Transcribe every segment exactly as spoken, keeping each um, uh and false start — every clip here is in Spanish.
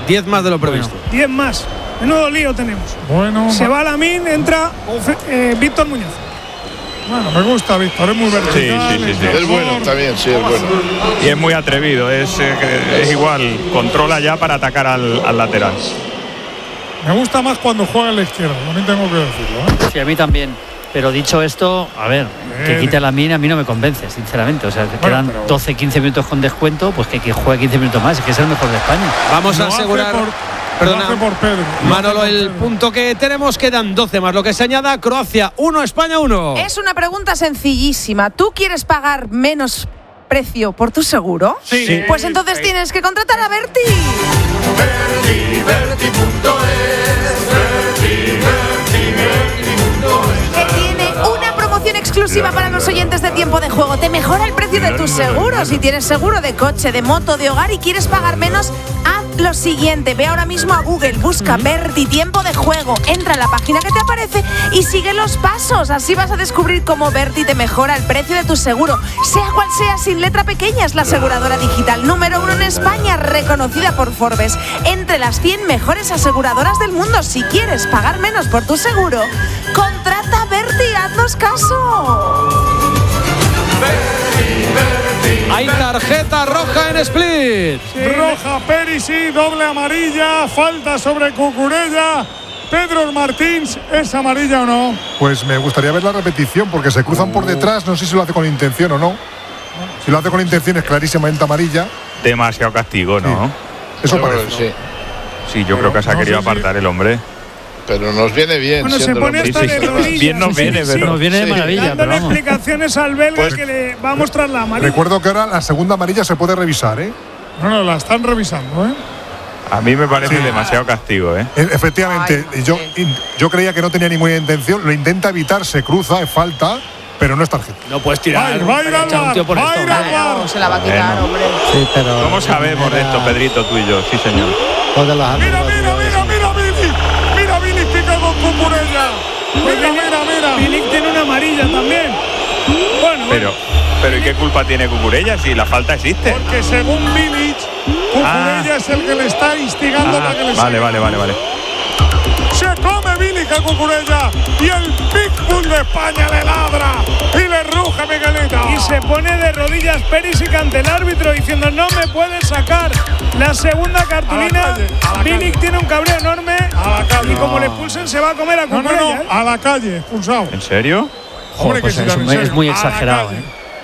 diez más de lo previsto. Bueno. diez más. Menudo lío tenemos. Bueno. Se va Lamine, entra eh, Víctor Muñoz. Bueno, me gusta Víctor, es muy vertical. Sí, sí, sí, sí. Es bueno también, sí, es bueno. Y es muy atrevido, es, eh, es igual, controla ya para atacar al, al lateral. Me gusta más cuando juega a la izquierda, también tengo que decirlo, ¿eh? Sí, a mí también. Pero dicho esto, a ver, que quite la mina a mí no me convence, sinceramente. O sea, que Bueno, quedan pero- doce quince minutos con descuento, pues que, que juegue quince minutos más, es que es el mejor de España. Vamos Lo a hace asegurar. por- Perdona, lo hace por Pedro. Lo Manolo, hace por el Pedro. punto que tenemos, quedan doce más. Lo que se añada, Croacia uno, España uno. Es una pregunta sencillísima. ¿Tú quieres pagar menos precio por tu seguro? Sí. Pues entonces tienes que contratar a Berti. Que tiene una promoción exclusiva para los oyentes de Tiempo de Juego. Te mejora el precio de tus seguros. Si tienes seguro de coche, de moto, de hogar y quieres pagar menos, haz lo siguiente. Ve ahora mismo a Google, busca Berti Tiempo de Juego, entra a la página que te aparece y sigue los pasos. Así vas a descubrir cómo Berti te mejora el precio de tu seguro. Sea cual sea, sin letra pequeña, es la aseguradora digital número uno en España, reconocida por Forbes entre las cien mejores aseguradoras del mundo. Si quieres pagar menos por tu seguro, contrata a Berti, haznos caso. Hay tarjeta roja en Split. Roja Perisic, doble amarilla, falta sobre Cucurella. Pedro Martins, ¿es amarilla o no? Pues me gustaría ver la repetición porque se cruzan por detrás, no sé si lo hace con intención o no. Si lo hace con intención es clarísimamente amarilla. Demasiado castigo, ¿no? Eso Yo creo parece. que sí. Sí, yo creo que se ha No querido sé si- apartar el hombre. Pero nos viene bien. Bueno, se siendo pone el hasta hombre de que se va. rodillas. Bien nos Sí, viene, sí, pero- Nos viene de Sí. maravilla, pero Dándole vamos. explicaciones al belga Pues- que le va a mostrar la amarilla. Recuerdo que ahora la segunda amarilla se puede revisar, ¿eh? No, no, la están revisando, ¿eh? A mí me parece demasiado castigo, ¿eh? E- Efectivamente, Ay, yo, sí. in- yo creía que no tenía ninguna intención, lo intenta evitar, se cruza, es falta, pero no es tarjeta. No puedes Va, tirar. va a ir al echar un bar, tío por va a esto. ir al bar. No, se la va a quitar, Bueno. hombre. Sí, pero ¿Cómo sabemos de esto, Pedrito, tú y yo? Sí, señor. todos los Mira, árbitros, mira, mira, mira, Billy. Mira, Billy pica con Cucurella. Mira, mira, mira. Bilic tiene una amarilla también. Bueno, Pero, pero ¿y qué culpa tiene Cucurella si la falta existe? Porque según Bilic, Cucurella Ah. es el que le está instigando Ah, para que le vale, siga. vale, vale, vale. Se come Bilic a Cucurella y el Pitbull de España le ladra y le ruge Miguelito. y se pone de rodillas Perisic ante el árbitro diciendo no me puedes sacar la segunda cartulina. A la calle, a la Bilic calle. tiene un cabreo enorme A la calle. y como le pulsen se va a comer a No, no, Cucurella. no, ¿eh? a la calle, expulsado. ¿En serio? Hombre, pues que si es, tan en muy- es serio. muy A la exagerado, calle. ¿eh?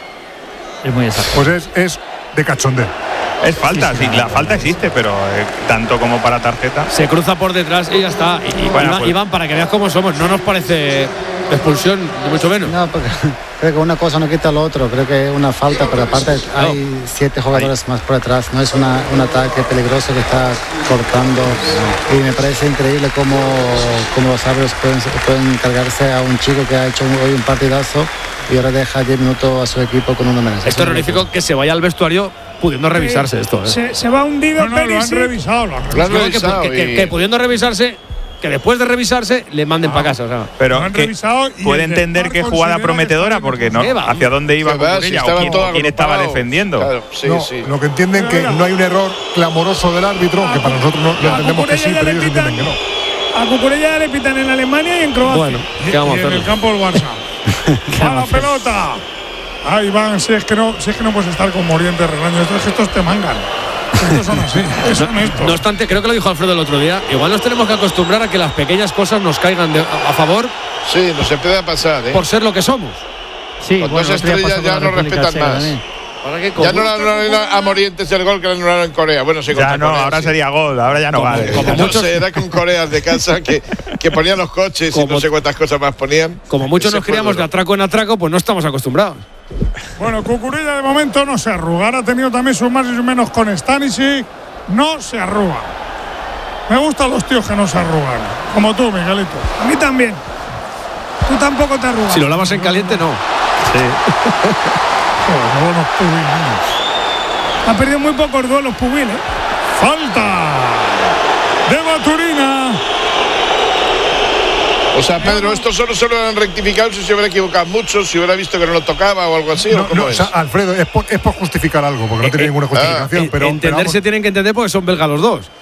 Es muy exagerado. Pues es, es de cachondeo. Es falta, sí, la falta existe, pero eh, tanto como para tarjeta. Se cruza por detrás y ya está. Y, y- Bueno, Iván, pues- Iván, para que veas cómo somos, no nos parece expulsión, ni mucho menos. No, porque creo que una cosa no quita lo otro. Creo que es una falta, pero aparte hay siete jugadores más por detrás. No es una, un ataque peligroso que está cortando. Y me parece increíble cómo, cómo los árbitros pueden, pueden encargarse a un chico que ha hecho hoy un partidazo y ahora deja diez minutos a su equipo con uno menos. Esto es Eso me terrorífico que se vaya al vestuario pudiendo revisarse esto. ¿eh? Se, se va hundido No, no, lo han Perisic. revisado. Lo han Lo han revisado. No, que, revisado que- que- y- que pudiendo revisarse, que después de revisarse le manden para casa. O sea. Pero Lo han que revisado y puede el entender VAR que considera jugada que prometedora, está porque bien no, ¿Qué va? hacia dónde iba Que va, si Cucurella o estaban quién, todos o quién estaba agrupados. defendiendo. Claro, sí, no, sí. Lo que entienden que Mira. no hay un error clamoroso del árbitro, que para nosotros no, lo A entendemos que Cucurella sí, ya pero le ellos pitan. entienden que no. A Cucurella ya le pitan en Alemania y en Croacia. Bueno, Y, ¿qué vamos y a en el hacer? campo del Barça. A la pelota. Ahí van, si es que no, si es que no puedes estar con Morientes Regaño. Estos gestos te mangan. Estos son así. Son estos. No obstante, creo que lo dijo Alfredo el otro día. Igual nos tenemos que acostumbrar a que las pequeñas cosas nos caigan de- a, a favor Sí, nos empieza a pasar, ¿eh? por ser lo que somos. Sí, Con bueno, dos el otro día estrellas pasó ya con la no República respetan Checa más. también. Ahora que Ya no le anularon a Morientes el gol que le anularon en Corea. Bueno, sí, Ya contra no, Corea, ahora sí. sería gol, ahora ya no Como- vale. como No muchos- sé, era con Corea de casa que, que ponían los coches y Como- no sé cuántas cosas más ponían. Como muchos Ese nos fue criamos de duro. atraco en atraco, pues no estamos acostumbrados. Bueno, Cucurella de momento no se arruga. Ahora ha tenido también sus más y sus menos con Stanisic. No se arruga. Me gustan los tíos que no se arrugan. Como tú, Miguelito. A mí también. Tú tampoco te arrugas. Si lo lavas en caliente, no. Joder, qué buenos pubines. Ha perdido muy pocos duelos Pubil, ¿eh? Falta de Baturina. O sea, Pedro, esto solo se lo han rectificado si se hubiera equivocado mucho, si hubiera visto que no lo tocaba o algo así. No, ¿o cómo no, o es? sea, Alfredo, es por, es por justificar algo, porque no tiene ninguna justificación. Eh, pero, pero entenderse vamos, tienen que entender porque son belgas los dos.